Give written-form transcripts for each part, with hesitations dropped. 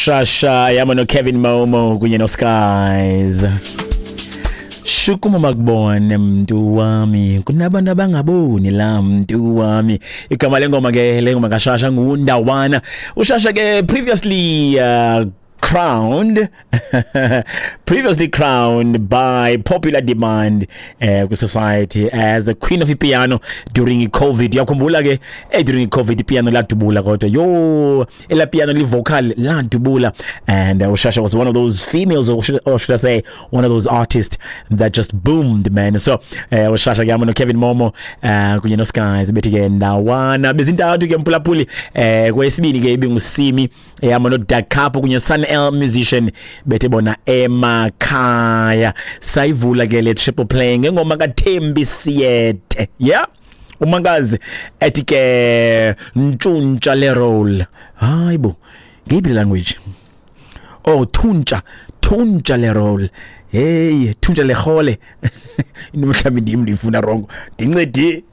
Ushasha yama no Kevin Momo kunye no Skies. Shukuma makubone mntu wami kunabantu abangaboni la mntu wami igama lengoma ke lengoma kaShasha nguNdawana. uShasha ke previously crowned by popular demand society as the queen of piano during COVID. Yakhumbula ke during COVID piano ladubula kodwa yo ela piano li vocal ladubula, and uShasha was one of those females, or should I say one of those artists that just boomed, man. So uShasha yama no Kevin Momo kunye no Skies bethi ke Ndawana bezintathu ke mphulaphuli kwesibini ke ibingusimi yama no Dakapo kunye Sun L musician bethe bona emakhaya. Sayivula ke le triple playing ngoma kaThembi Siyete, yeah, umangazi ethi ke ntshuntsha le roll. Hayibo ngiphi language? Oh, thuntsha le roll. Hey, thuntsha le khole. Inomhlami ndimfuna wrong. Dincede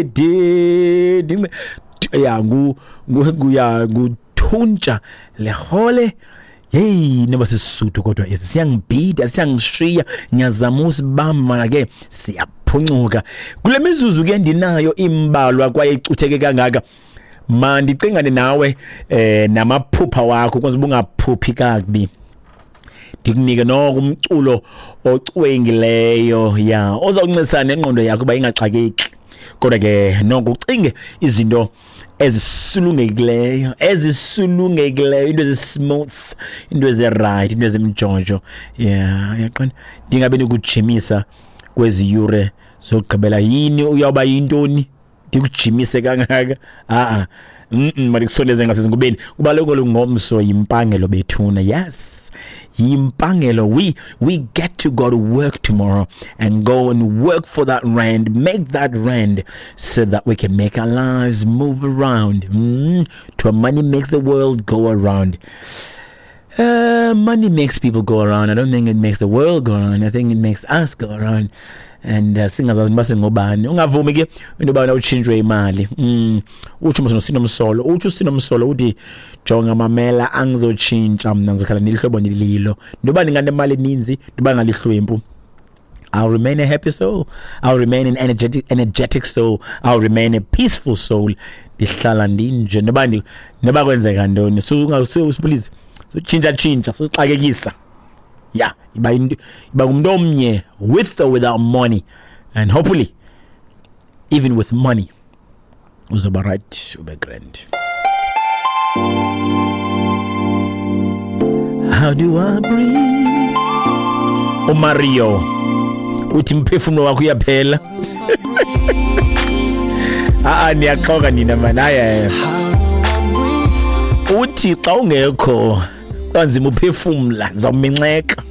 ya ngu thuntsha le khole. Hey, noma sisuthu kodwa siyangibhida siyangishiya ngiyazama usibamba ke siyaphuncuka kule mizuzu ke ndinayo imbalwa kwaye icutheke kangaka. Mandicingane nawe namaphupha wakho kwenza ubungaphuphi kakubi. Ndikunike noko umculo ocwengileyo ya ozawuncedisa nengqondo yakho ba ingaxakeki, kodwa ke noko ucinge izinto ezisulungekileyo, into ezismooth, into eziright, into ezimjonjo. Yeah, yaqona ndingabe nikujimisa kwezi yure zogqibela yini uyawuba yintoni ndikujimise kangaka. Malikusondeze ngasezingubeni kuba lokho ngomso yimpangelo bethuna. Yes, yimpangelo. We get to go to work tomorrow and go and work for that rand, make that rand so that we can make our lives move around. To money makes the world go around. Money makes people go around. I don't think it makes the world go around. I think it makes us go around. And singazazi base ngobani ungavumi ke into bana uchinjwe imali. Uthi mso sinomsolo, uthi jonga mamela angizotshintsha mina ngizokhala nilihlobo nililo. Ndoba ngane imali eninzi, ndoba ngalihlwempu. I'll remain a happy soul. I'll remain an energetic soul. I'll remain a peaceful soul. Ndihlala ndinje noba kwenzeka ntoni. So please, so chinja so xakekisa. Yeah, iba umuntu omnye with or without money, and hopefully even with money uzoba right, ube grand. How do I breathe? Mario uthi mphefumulo wakho uyaphela. Niyaxoka nina man. Uthi xa ungekho kwanzima uphefumula zawuminxeka.